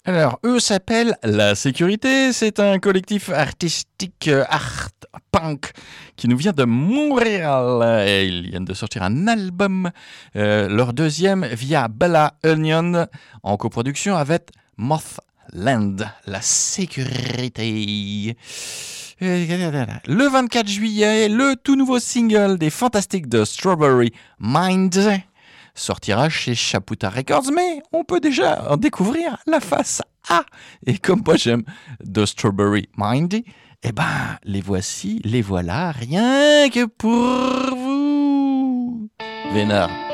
Alors, eux s'appellent La Sécurité. C'est un collectif artistique art punk qui nous vient de Montréal. Et ils viennent de sortir un album, leur deuxième via Bella Onion, en coproduction avec Mothland. La Sécurité. Le 24 juillet, le tout nouveau single des Fantastiques de Strawberry Mind sortira chez Chaputa Records, mais on peut déjà en découvrir la face A. Et comme moi j'aime The Strawberry Mindy, eh ben les voici, les voilà, rien que pour vous. Vénard.